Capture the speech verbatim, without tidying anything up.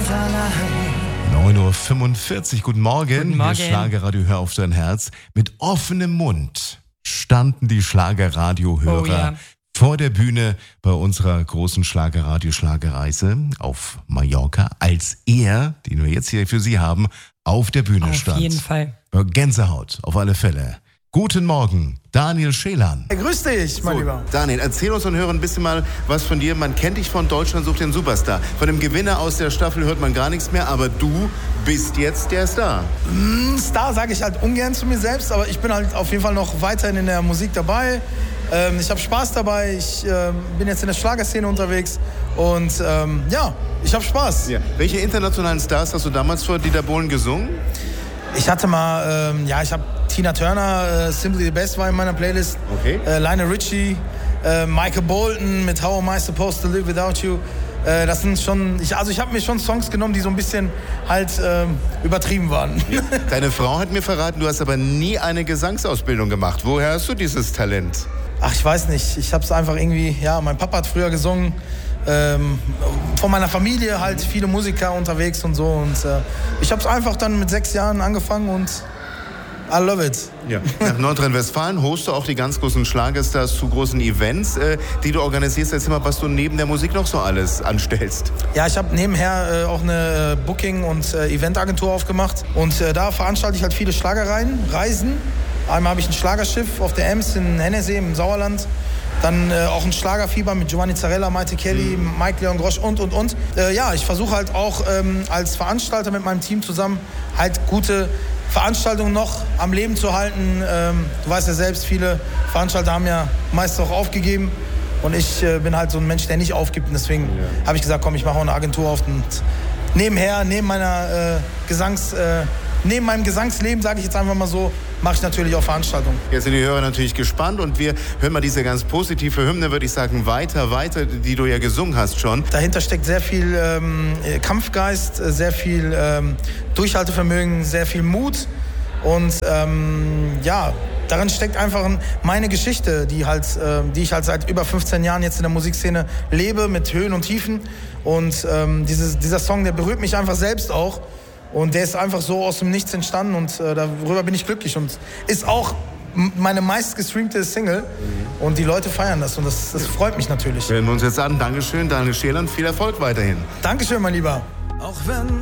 neun Uhr fünfundvierzig, guten Morgen. Guten Morgen. Hier ist Schlagerradio, hör auf dein Herz. Mit offenem Mund standen die Schlagerradio-Hörer Oh ja. vor der Bühne bei unserer großen Schlagerradio-Schlagerreise auf Mallorca, als er, den wir jetzt hier für Sie haben, auf der Bühne Auf stand. jeden Fall. Gänsehaut, auf alle Fälle. Guten Morgen, Daniel Schelan. Hey, grüß dich, mein So, Lieber. Daniel, erzähl uns und hören ein bisschen mal was von dir. Man kennt dich von Deutschland sucht den Superstar. Von dem Gewinner aus der Staffel hört man gar nichts mehr, aber du bist jetzt der Star. Mm, Star sage ich halt ungern zu mir selbst, aber ich bin halt auf jeden Fall noch weiterhin in der Musik dabei. Ähm, ich habe Spaß dabei, ich ähm, bin jetzt in der Schlagerszene unterwegs und ähm, ja, ich habe Spaß. Ja. Welche internationalen Stars hast du damals vor Dieter Bohlen gesungen? Ich hatte mal, ähm, ja, ich habe Tina Turner, äh, Simply the Best war in meiner Playlist. Okay. Äh, Lionel Richie, äh, Michael Bolton mit How Am I Supposed to Live Without You. Äh, das sind schon, ich, also ich habe mir schon Songs genommen, die so ein bisschen halt ähm, übertrieben waren. Ja. Deine Frau hat mir verraten, du hast aber nie eine Gesangsausbildung gemacht. Woher hast du dieses Talent? Ach, ich weiß nicht. Ich habe es einfach irgendwie, ja, mein Papa hat früher gesungen. Ähm, von meiner Familie halt viele Musiker unterwegs und so. Und äh, ich habe es einfach dann mit sechs Jahren angefangen und I love it. Ja. Nach Nordrhein-Westfalen hostest du auch die ganz großen Schlagerstars zu großen Events, äh, die du organisierst. Erzähl mal, was du neben der Musik noch so alles anstellst. Ja, ich habe nebenher äh, auch eine äh, Booking- und äh, Eventagentur aufgemacht. Und äh, da veranstalte ich halt viele Schlagereien, Reisen. Einmal habe ich ein Schlagerschiff auf der Ems in Hennesee im Sauerland. Dann äh, auch ein Schlagerfieber mit Giovanni Zarella, Maite Kelly, mhm. Mike Leon Grosch und, und, und. Äh, ja, ich versuche halt auch ähm, als Veranstalter mit meinem Team zusammen halt gute Veranstaltungen noch am Leben zu halten. Ähm, du weißt ja selbst, viele Veranstalter haben ja meist auch aufgegeben. Und ich äh, bin halt so ein Mensch, der nicht aufgibt. Und deswegen ja. habe ich gesagt, komm, ich mache auch eine Agentur auf. Und nebenher, neben meiner äh, Gesangs... Äh, Neben meinem Gesangsleben, sage ich jetzt einfach mal so, mache ich natürlich auch Veranstaltungen. Jetzt sind die Hörer natürlich gespannt und wir hören mal diese ganz positive Hymne, würde ich sagen, weiter, weiter, die du ja gesungen hast schon. Dahinter steckt sehr viel ähm, Kampfgeist, sehr viel ähm, Durchhaltevermögen, sehr viel Mut und ähm, ja, darin steckt einfach meine Geschichte, die, halt, äh, die ich halt seit über fünfzehn Jahren jetzt in der Musikszene lebe, mit Höhen und Tiefen und ähm, dieses, dieser Song, der berührt mich einfach selbst auch. Und der ist einfach so aus dem Nichts entstanden und äh, darüber bin ich glücklich und ist auch m- meine meistgestreamte Single mhm. und die Leute feiern das und das, das freut mich natürlich. Hören wir uns jetzt an. Dankeschön, Daniel Schelan, viel Erfolg weiterhin. Dankeschön, mein Lieber. Auch wenn